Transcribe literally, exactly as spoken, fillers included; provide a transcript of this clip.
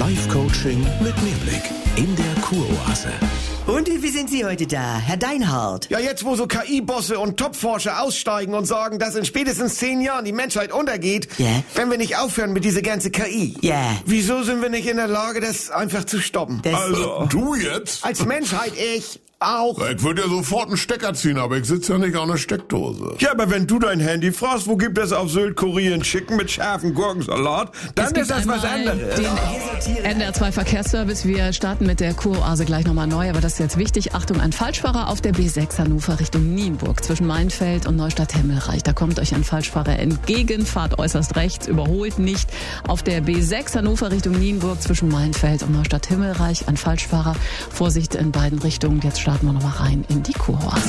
Live-Coaching mit Mehrblick in der Kuroase. Und wie sind Sie heute da, Herr Deinhardt? Ja, jetzt wo so K I-Bosse und Topforscher aussteigen und sagen, dass in spätestens zehn Jahren die Menschheit untergeht, Ja. wenn wir nicht aufhören mit dieser ganzen K I. Ja. Wieso sind wir nicht in der Lage, das einfach zu stoppen? Das Also, du jetzt? Als Menschheit ich auch. Ich würde ja sofort einen Stecker ziehen, aber ich sitze ja nicht an der Steckdose. Ja, aber wenn du dein Handy fragst, wo gibt es auf Sylt Korean Chicken mit scharfen Gurkensalat, dann Es ist das gibt was einmal anderes. Den N D R zwei Verkehrsservice. Wir starten mit der Kuroase gleich nochmal neu, aber das ist jetzt wichtig. Achtung, ein Falschfahrer auf der B sechs Hannover Richtung Nienburg zwischen Mainfeld und Neustadt-Himmelreich. Da kommt euch ein Falschfahrer entgegen, fahrt äußerst rechts, überholt nicht. Auf der B sechs Hannover Richtung Nienburg zwischen Mainfeld und Neustadt-Himmelreich ein Falschfahrer. Vorsicht in beiden Richtungen. Jetzt starten wir nochmal rein in die Kuroase.